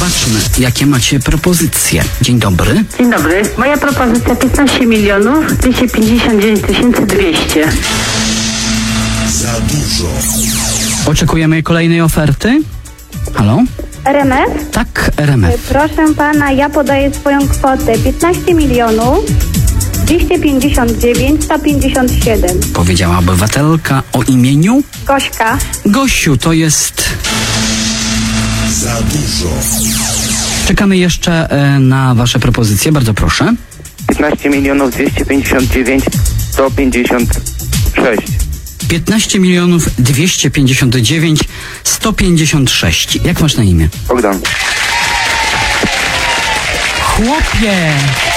Zobaczmy, jakie macie propozycje. Dzień dobry. Dzień dobry. Moja propozycja 15 milionów 259 200. Za dużo. Oczekujemy kolejnej oferty. Halo? RMF? Tak, RMF. Proszę pana, ja podaję swoją kwotę 15 milionów 259 157. Powiedziała obywatelka o imieniu Gośka. Gosiu. To jest... Za dużo. Czekamy jeszcze na wasze propozycje. Bardzo proszę. 15 milionów 259 156. 15 milionów 259 156. Jak masz na imię? Bogdan. Chłopie!